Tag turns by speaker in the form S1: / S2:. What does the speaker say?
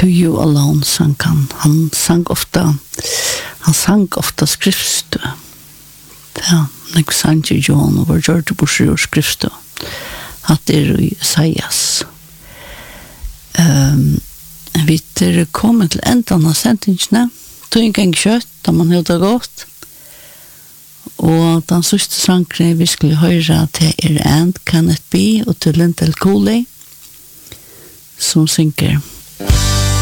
S1: To You Alone sang han. Han sang ofta skriftstø. Ja, nek sang til John og var George Bush og skriftstø. At det i Isaias. Vi kommet til enden av sendingsene. Tog en gang kjøtt, da man hadde det godt. Og den siste sangen vi skulle høre til And Can It Be og til Lintel Cooley som synger